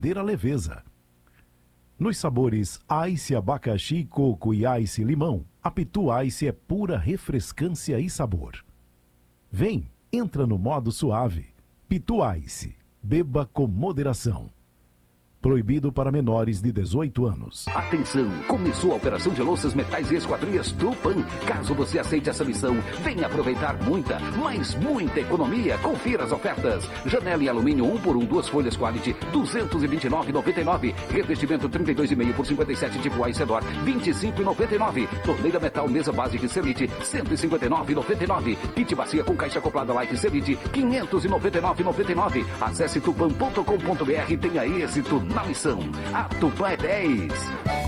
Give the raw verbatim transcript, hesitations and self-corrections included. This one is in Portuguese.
ter a leveza. Nos sabores Ice, abacaxi, coco e Ice, limão, a Pitu Ice é pura refrescância e sabor. Vem, entra no modo suave. Pitu Ice, beba com moderação. Proibido para menores de dezoito anos. Atenção! Começou a operação de louças, metais e esquadrias Tupã. Caso você aceite essa missão, venha aproveitar muita, mas muita economia. Confira as ofertas. Janela em alumínio um por um, duas folhas quality, duzentos e vinte e nove reais e noventa e nove centavos. Revestimento trinta e dois e meio por cinquenta e sete tipo Icedor, vinte e cinco reais e noventa e nove centavos. Torneira metal mesa básica Selite, cento e cinquenta e nove reais e noventa e nove centavos. Kit bacia com caixa acoplada Light Selite, quinhentos e noventa e nove reais e noventa e nove centavos. Acesse tupã ponto com ponto br e tenha êxito na missão. A Tupã é dez.